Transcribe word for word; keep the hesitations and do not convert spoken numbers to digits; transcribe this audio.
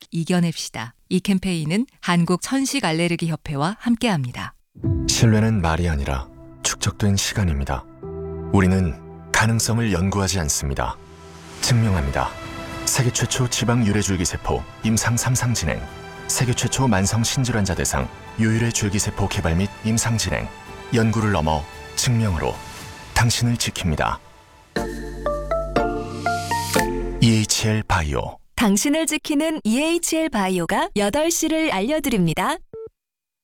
이겨냅시다. 이 캠페인은 한국 천식 알레르기 협회와 함께합니다. 신뢰는 말이 아니라 축적된 시간입니다. 우리는 가능성을 연구하지 않습니다. 증명합니다. 세계 최초 지방 유래 줄기세포 임상 삼 상 진행, 세계 최초 만성 신질환자 대상 유유래 줄기세포 개발 및 임상 진행, 연구를 넘어 증명으로 당신을 지킵니다. 이에이치엘 바이오. 당신을 지키는 이에이치엘 바이오가 여덟 시를 알려드립니다.